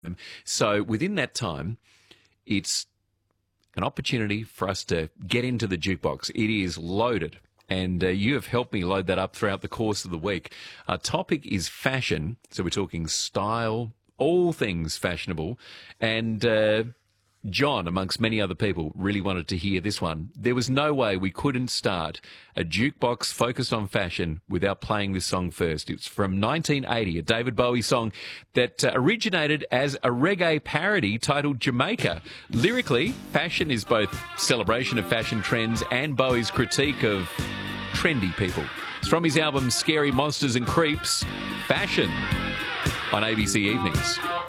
So within that time, it's an opportunity for us to get into the jukebox. It is loaded. And you have helped me load that up throughout the course of the week. Our topic is fashion. So we're talking style, all things fashionable. And John, amongst many other people, really wanted to hear this one. There was no way we couldn't start a jukebox focused on fashion without playing this song first. It's from 1980, a David Bowie song that originated as a reggae parody titled Jamaica. Lyrically, fashion is both celebration of fashion trends and Bowie's critique of trendy people. It's from his album Scary Monsters and Creeps, Fashion, on ABC Evenings.